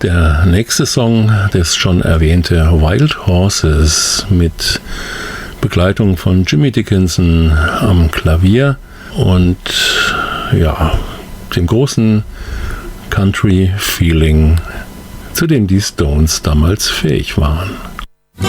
Der nächste Song, das schon erwähnte Wild Horses mit Begleitung von Jimmy Dickinson am Klavier und ja, dem großen Country-Feeling, zu dem die Stones damals fähig waren.